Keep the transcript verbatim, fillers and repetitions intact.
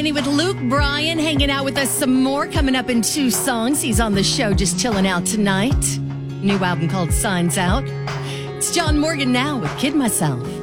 With Luke Bryan hanging out with us some more, coming up in two songs. He's on the show just chilling out tonight. New album called Signs Out. It's John Morgan now with Kid Myself.